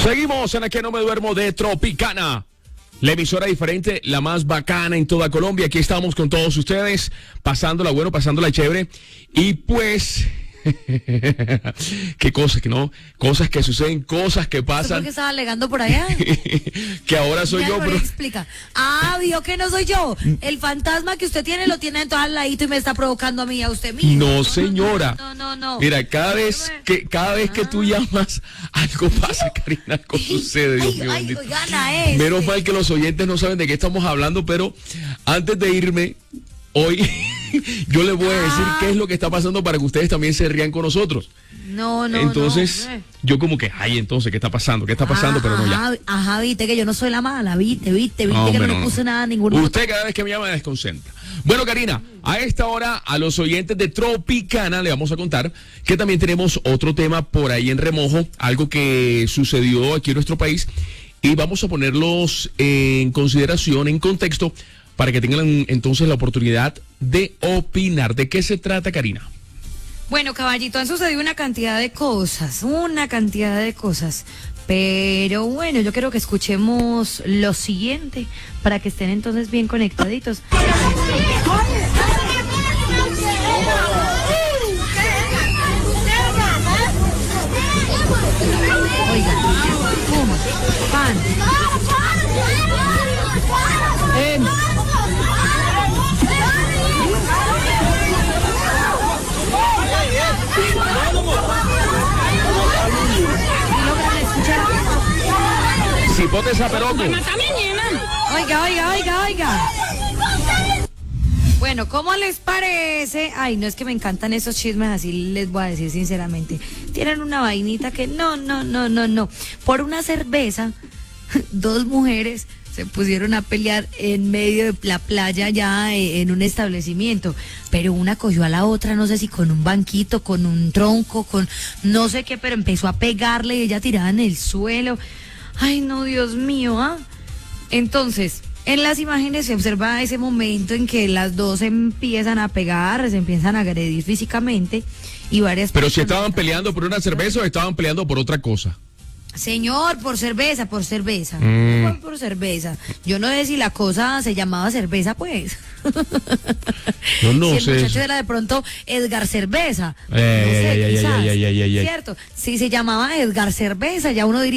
Seguimos en Aquí No Me Duermo de Tropicana. La emisora diferente, la más bacana en toda Colombia. Aquí estamos con todos ustedes, pasándola bueno, pasándola chévere. Y pues, qué cosas que no, cosas que suceden, cosas que pasan. ¿Por qué estaba alegando por allá? Que ahora soy yo, pero explica. Ah, vio que no soy yo. El fantasma que usted tiene lo tiene en todo al ladito y me está provocando a mí, a usted mismo. No, señora. No. Mira, cada vez que tú llamas, algo pasa, Karina, algo sucede, Dios mío. Ay, bendito. gana ese. Menos mal que los oyentes no saben de qué estamos hablando, pero antes de irme, hoy yo les voy a decir qué es lo que está pasando para que ustedes también se rían con nosotros. No. Entonces, yo como que, entonces, ¿qué está pasando? ¿Qué está pasando? Pero no, ya. Ajá, viste que yo no soy la mala, viste que hombre, no me puse nada, ningún. Usted cada vez que me llama me desconcentra. Bueno, Karina, a esta hora a los oyentes de Tropicana le vamos a contar que también tenemos otro tema por ahí en remojo, algo que sucedió aquí en nuestro país y vamos a ponerlos en consideración, en contexto, para que tengan entonces la oportunidad de opinar. ¿De qué se trata, Karina? Bueno, caballito, han sucedido una cantidad de cosas. Pero bueno, yo quiero que escuchemos lo siguiente para que estén entonces bien conectaditos. Oiga, pum, pan. ¿Logran escuchar? Cipote Zaperoco. Oiga. Bueno, ¿cómo les parece? Ay, no, es que me encantan esos chismes, así les voy a decir sinceramente. Tienen una vainita que no. Por una cerveza, dos mujeres se pusieron a pelear en medio de la playa ya en un establecimiento, pero una cogió a la otra, no sé si con un banquito, con un tronco, con no sé qué, pero empezó a pegarle y ella tirada en el suelo. Ay, no, Dios mío, Entonces, en las imágenes se observa ese momento en que las dos se empiezan a pegar, se empiezan a agredir físicamente y varias Pero si personas estaban peleando por una cerveza o estaban peleando por otra cosa. Señor, por cerveza. Por cerveza. Yo no sé si la cosa se llamaba cerveza, pues. Yo no si el sé muchacho eso. era de pronto Edgar Cerveza. No sé, quizás. Ay. ¿Cierto? Si se llamaba Edgar Cerveza, ya uno diría.